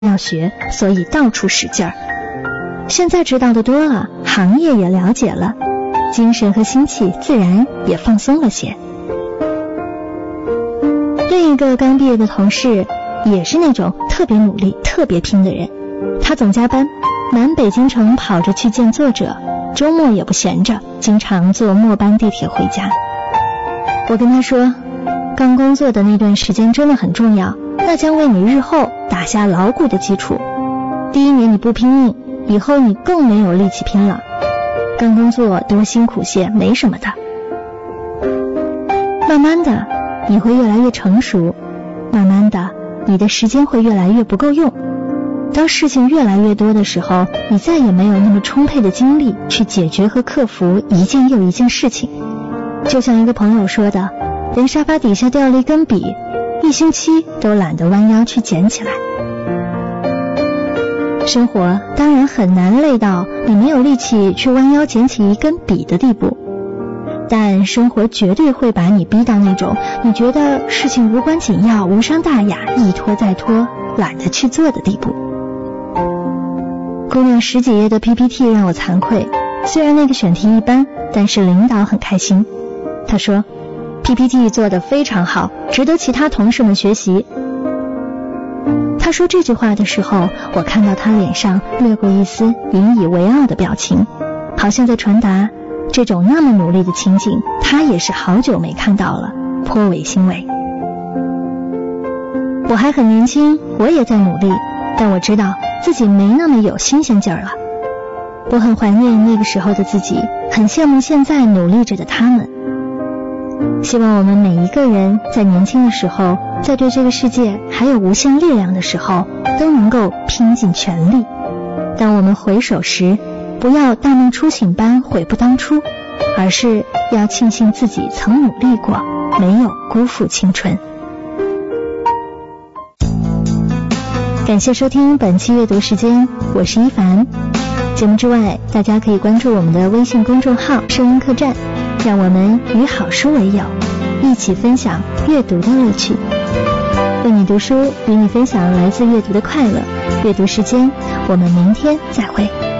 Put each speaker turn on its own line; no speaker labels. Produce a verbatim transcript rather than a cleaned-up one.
要学，所以到处使劲儿。现在知道的多了，行业也了解了，精神和心气自然也放松了些。另一个刚毕业的同事也是那种特别努力特别拼的人，他总加班，满北京城跑着去见作者，周末也不闲着，经常坐末班地铁回家。我跟他说，刚工作的那段时间真的很重要，那将为你日后打下牢固的基础。第一年你不拼命，以后你更没有力气拼了。刚工作多辛苦些没什么的，慢慢的你会越来越成熟，慢慢的你的时间会越来越不够用。当事情越来越多的时候，你再也没有那么充沛的精力去解决和克服一件又一件事情。就像一个朋友说的，连沙发底下掉了一根笔，一星期都懒得弯腰去捡起来。生活当然很难累到你没有力气去弯腰捡起一根笔的地步，但生活绝对会把你逼到那种你觉得事情无关紧要无伤大雅，一拖再拖，懒得去做的地步。姑娘十几页的 P P T 让我惭愧，虽然那个选题一般，但是领导很开心。他说 P P T 做得非常好，值得其他同事们学习。他说这句话的时候，我看到他脸上掠过一丝引以为傲的表情，好像在传达这种那么努力的情景，他也是好久没看到了，颇为欣慰。我还很年轻，我也在努力，但我知道自己没那么有新鲜劲儿了。我很怀念那个时候的自己，很羡慕现在努力着的他们。希望我们每一个人在年轻的时候，在对这个世界还有无限力量的时候，都能够拼尽全力。当我们回首时，不要大梦初醒般悔不当初，而是要庆幸自己曾努力过，没有辜负青春。感谢收听本期阅读时间，我是一凡。节目之外，大家可以关注我们的微信公众号声音客栈，让我们与好书为友，一起分享阅读的乐趣。为你读书，与你分享来自阅读的快乐。阅读时间，我们明天再会。